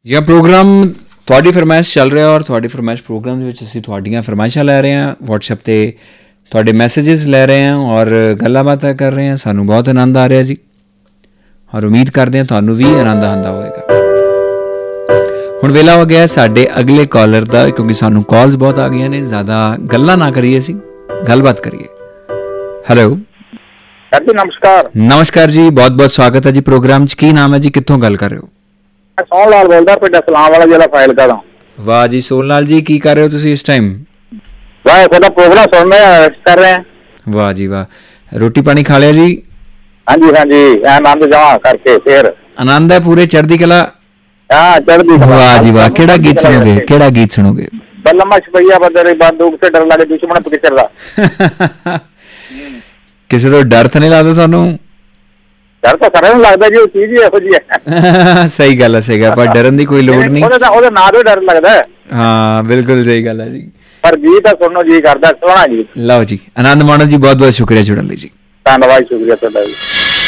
ਜੀ ਪ੍ਰੋਗਰਾਮ ਤੁਹਾਡੀ ਫਰਮਾਇਸ਼ ਚੱਲ ਰਿਹਾ ਔਰ ਤੁਹਾਡੀ ਫਰਮਾਇਸ਼ ਪ੍ਰੋਗਰਾਮ ਦੇ ਵਿੱਚ ਅਸੀਂ ਤੁਹਾਡੀਆਂ ਫਰਮਾਇਸ਼ਾਂ ਲੈ ਰਹੇ ਹਾਂ, ਵਟਸਐਪ 'ਤੇ ਤੁਹਾਡੇ ਮੈਸੇजेस ਲੈ ਰਹੇ ਹਾਂ ਔਰ ਗੱਲਾਂ ਬਾਤਾਂ ਕਰ ਰਹੇ ਹਾਂ। ਸਾਨੂੰ ਬਹੁਤ ਆਨੰਦ ਆ ਰਿਹਾ ਜੀ ਔਰ ਉਮੀਦ ਕਰਦੇ ਹਾਂ ਤੁਹਾਨੂੰ ਵੀ ਆਨੰਦ ਆਉਂਦਾ ਹੋਵੇਗਾ। ਹੁਣ ਵੇਲਾ ਹੋ ਗਿਆ ਸਾਡੇ ਅਗਲੇ ਕਾਲਰ ਦਾ, ਕਿਉਂਕਿ ਸਾਨੂੰ ਕਾਲਸ ਬਹੁਤ ਆ ਗਈਆਂ ਨੇ। ਜ਼ਿਆਦਾ ਗੱਲਾਂ ਨਾ ਕਰੀਏ, ਅਸੀਂ ਗੱਲਬਾਤ ਕਰੀਏ। ਹੈਲੋ ਜੀ, ਨਮਸਕਾਰ। ਨਮਸਕਾਰ ਜੀ, ਬਹੁਤ ਬਹੁਤ ਸਵਾਗਤ ਹੈ ਜੀ ਪ੍ਰੋਗਰਾਮ 'ਚ। ਕੀ ਨਾਮ ਹੈ ਜੀ, ਕਿੱਥੋਂ ਗੱਲ ਕਰ ਰਹੇ ਹੋ? ਸੋਹਣ ਲਾਲ ਬੋਲਦਾ, ਪਿੰਡ ਸਲਾਮ ਵਾਲਾ, ਜ਼ਿਲ੍ਹਾ ਫਾਜ਼ਿਲਕਾ ਤੋਂ। ਵਾਹ ਜੀ ਸੋਹਣ ਲਾਲ ਜੀ, ਕੀ ਕਰ ਰਹੇ ਹੋ ਤੁਸੀਂ ਇਸ ਟਾਈਮ? ਵਾਹ, ਤੁਹਾਡਾ ਪ੍ਰੋਗਰਾਮ ਸੁਣ ਰਿਹਾ, ਕਰ ਰਹੇ ਹਾਂ। ਵਾਹ ਜੀ ਵਾਹ, ਰੋਟੀ ਪਾਣੀ ਖਾ ਲਿਆ ਜੀ? ਹਾਂਜੀ ਹਾਂਜੀ, ਆਨੰਦ ਜਮਾ ਕਰਕੇ ਫੇਰ ਆਨੰਦ ਹੈ ਪੂਰੇ, ਚੜ੍ਹਦੀ ਕਲਾ? ਹਾਂ, ਚੜ੍ਹਦੀ ਕਲਾ। ਵਾਹ ਜੀ ਵਾਹ, ਕਿਹੜਾ ਗੀਤ ਸੁਣੋਗੇ? ਕਿਹੜਾ ਗੀਤ ਸੁਣੋਗੇ? ਬੱਲਮਾ ਸ਼ਪਈਆ ਬਦਰੇ ਬੰਦੂਕ ਤੇ ਡਰ ਲੱਗੇ ਦੁਸ਼ਮਣ ਪਿਕਚਰ ਦਾ। ਕਿਸੇ ਤੋਂ ਡਰ ਤਾਂ ਨਹੀਂ ਲੱਗਦਾ ਤੁਹਾਨੂੰ? ਡਰ ਤਾਂ ਸਾਰਿਆਂ ਨੂੰ ਲੱਗਦਾ ਜੀ, ਉਹ ਚੀਜ਼ ਹੀ ਇਹੋ ਜਿਹੀ ਹੈ। ਸਹੀ ਗੱਲ ਹੈ, ਸਹੀ ਗੱਲ, ਪਰ ਡਰਨ ਦੀ ਕੋਈ ਲੋੜ ਨਹੀਂ। ਉਹਦੇ ਨਾਂ ਤੋਂ ਡਰ ਲੱਗਦਾ। ਹਾਂ ਬਿਲਕੁਲ ਸਹੀ ਗੱਲ ਹੈ ਜੀ, ਪਰ ਗੀਤ ਤਾਂ ਸੁਣਨ ਨੂੰ ਜੀ ਕਰਦਾ, ਸੋਹਣਾ ਗੀਤ। ਲਓ ਜੀ, ਆਨੰਦ ਮਾਣੋ ਜੀ, ਬਹੁਤ ਬਹੁਤ ਸ਼ੁਕਰੀਆ ਜੁੜਨ ਲਈ ਜੀ। ਧੰਨਵਾਦ, ਸ਼ੁਕਰੀਆ ਤੁਹਾਡਾ ਜੀ।